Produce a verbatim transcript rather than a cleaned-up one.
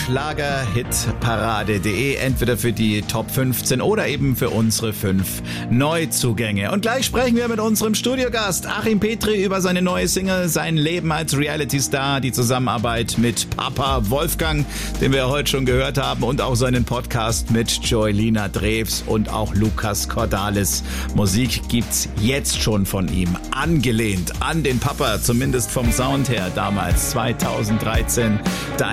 schlager-hit-parade punkt de, entweder für die Top fünfzehn oder eben für unsere fünf Neuzugänge. Und gleich sprechen wir mit unserem Studiogast Achim Petri über seine neue Single, sein Leben als Reality-Star, die Zusammenarbeit mit Papa Wolfgang, den wir heute schon gehört haben, und auch seinen Podcast mit Joelina Drews und auch Lukas Cordalis. Musik gibt's jetzt schon von ihm, angelehnt an den Papa, zumindest vom Sound her damals, zweitausenddreizehn. Dein